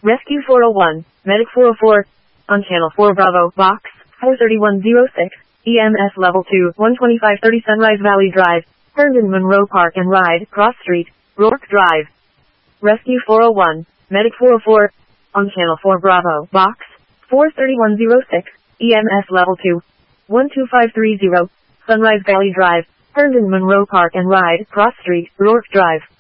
Rescue 401, Medic 404, on Channel 4 Bravo, Box 43106, EMS Level 2, 12530 Sunrise Valley Drive, Herndon Monroe Park and Ride, Cross Street, Rourke Drive. Rescue 401, Medic 404, on Channel 4 Bravo, Box 43106, EMS Level 2, 12530, Sunrise Valley Drive, Herndon Monroe Park and Ride, Cross Street, Rourke Drive.